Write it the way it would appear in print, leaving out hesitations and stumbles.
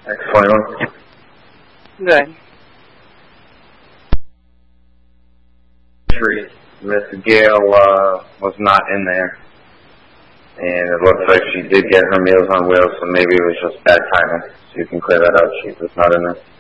X21. Good. Miss Gail was not in there. And it looks like she did get her Meals on Wheels, so maybe it was just bad timing. So you can clear that out. She was not in there.